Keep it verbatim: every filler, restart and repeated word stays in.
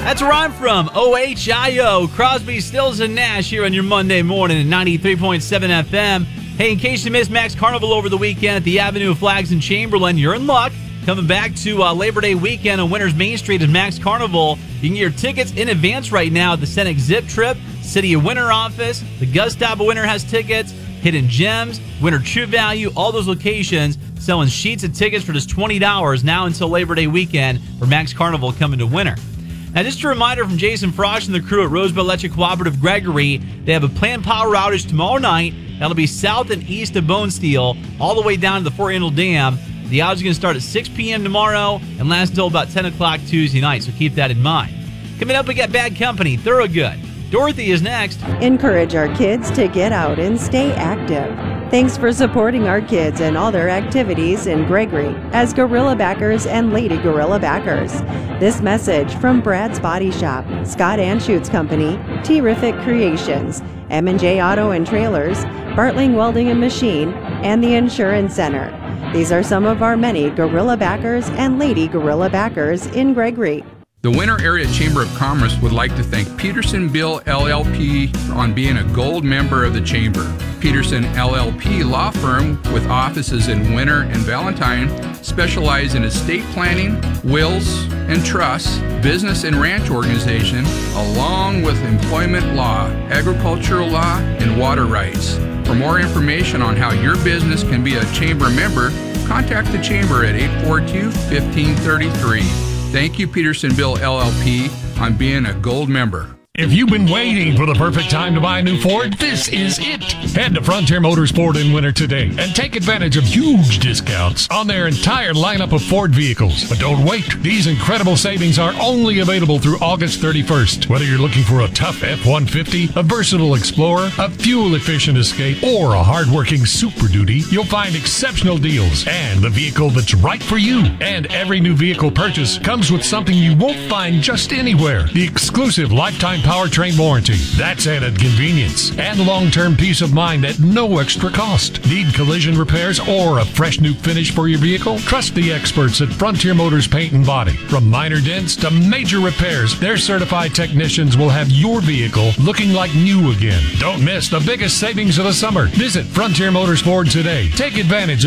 That's where I'm from, O H I O, Crosby, Stills, and Nash here on your Monday morning at ninety-three point seven F M. Hey, in case you missed Max Carnival over the weekend at the Avenue of Flags in Chamberlain, you're in luck. Coming back to uh, Labor Day weekend on Winners Main Street at Max Carnival. You can get your tickets in advance right now at the Scenic Zip Trip, City of Winter office. The Gustavo Winter has tickets, Hidden Gems, Winter True Value, all those locations selling sheets of tickets for just twenty dollars now until Labor Day weekend for Max Carnival coming to Winter. Now, just a reminder from Jason Frost and the crew at Rosebud Electric Cooperative Gregory, they have a planned power outage tomorrow night. That'll be south and east of Bone Steel, all the way down to the Fort Handle Dam. The outage is going to start at six p.m. tomorrow and last until about ten o'clock Tuesday night, so keep that in mind. Coming up, we got Bad Company, Thorogood. Dorothy is next. Encourage our kids to get out and stay active. Thanks for supporting our kids and all their activities in Gregory as Gorilla Backers and Lady Gorilla Backers. This message from Brad's Body Shop, Scott Anschutz Company, Terrific Creations, M and J Auto and Trailers, Bartling Welding and Machine, and the Insurance Center. These are some of our many Gorilla Backers and Lady Gorilla Backers in Gregory. The Winter Area Chamber of Commerce would like to thank Peterson Bill L L P on being a gold member of the Chamber. Peterson L L P law firm with offices in Winter and Valentine specialize in estate planning, wills and trusts, business and ranch organization, along with employment law, agricultural law, and water rights. For more information on how your business can be a Chamber member, contact the Chamber at eight four two, one five three three. Thank you, Peterson Bill L L P, on being a gold member. If you've been waiting for the perfect time to buy a new Ford, this is it. Head to Frontier Motorsport in Winter today and take advantage of huge discounts on their entire lineup of Ford vehicles. But don't wait. These incredible savings are only available through August thirty-first. Whether you're looking for a tough F one fifty, a versatile Explorer, a fuel-efficient Escape, or a hard-working Super Duty, you'll find exceptional deals and the vehicle that's right for you. And every new vehicle purchase comes with something you won't find just anywhere. The exclusive lifetime powertrain warranty. That's added convenience and long-term peace of mind at no extra cost. Need collision repairs or a fresh new finish for your vehicle? Trust the experts at Frontier Motors Paint and Body. From minor dents to major repairs, their certified technicians will have your vehicle looking like new again. Don't miss the biggest savings of the summer. Visit Frontier Motorsport today. Take advantage of